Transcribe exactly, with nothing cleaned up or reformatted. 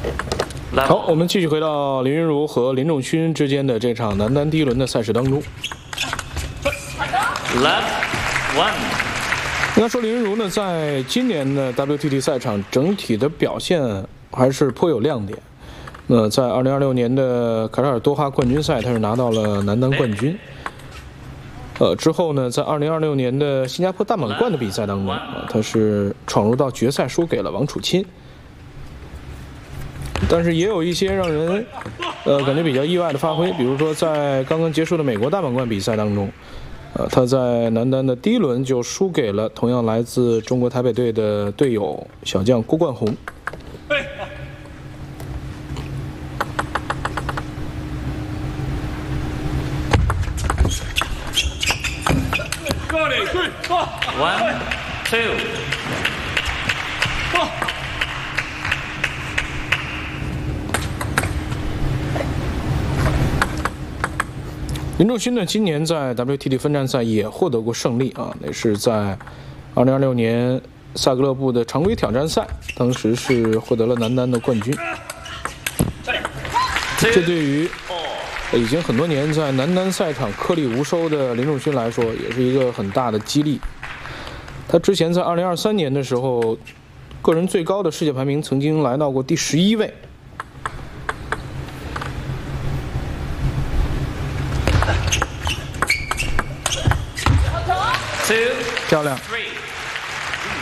好，我们继续回到林昀儒和林仲勋之间的这场男单第一轮的赛事当中。 Left one。 应该说，林昀儒呢，在今年的 W T T 赛场整体的表现还是颇有亮点。那在二零二六年的卡塔尔多哈冠军赛，他是拿到了男单冠军。呃，之后呢，在二零二六年的新加坡大满贯的比赛当中，啊，他是闯入到决赛，输给了王楚钦。但是也有一些让人呃感觉比较意外的发挥，比如说在刚刚结束的美国大满贯比赛当中，呃，他在男单的第一轮就输给了同样来自中国台北队的队友小将郭冠宏。 One, two。 林仲勋呢，今年在 W T T 分站赛也获得过胜利啊，那是在二零二六年萨格勒布的常规挑战赛，当时是获得了男单的冠军。这对于已经很多年在男单赛场颗粒无收的林仲勋来说，也是一个很大的激励。他之前在二零二三年的时候，个人最高的世界排名曾经来到过第十一位。漂亮。